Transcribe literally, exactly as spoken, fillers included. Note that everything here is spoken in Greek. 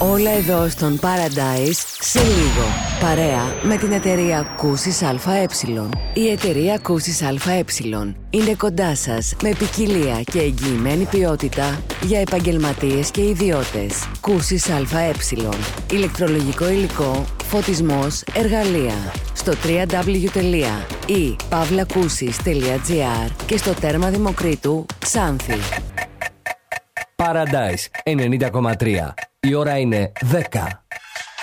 Όλα εδώ στον Paradise σε λίγο. Παρέα με την εταιρεία Κούσης ΑΕ. Η εταιρεία Κούσης ΑΕ είναι κοντά σας με ποικιλία και εγγυημένη ποιότητα για επαγγελματίες και ιδιώτες. Κούσης ΑΕ. Ηλεκτρολογικό υλικό, φωτισμός, εργαλεία. Στο double-u double-u double-u τελεία i pavlakusis τελεία gr και στο τέρμα Δημοκρίτου, Ξάνθη. Paradise ενενήντα κόμμα τρία. Η ώρα είναι δέκα.